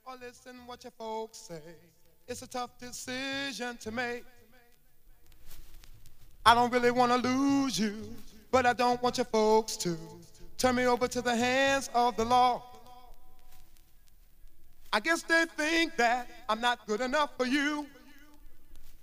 or listen what your folks say. It's a tough decision to make. I don't really want to lose you, but I don't want your folks to turn me over to the hands of the law. I guess they think that I'm not good enough for you.